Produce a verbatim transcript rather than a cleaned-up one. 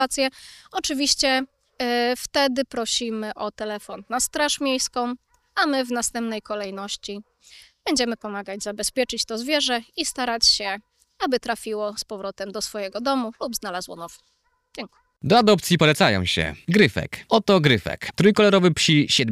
sytuację. Oczywiście y, wtedy prosimy o telefon na Straż Miejską, a my w następnej kolejności będziemy pomagać zabezpieczyć to zwierzę i starać się, aby trafiło z powrotem do swojego domu lub znalazło nowy. Dziękuję. Do adopcji polecają się Gryfek. Oto Gryfek. Trójkolorowy psi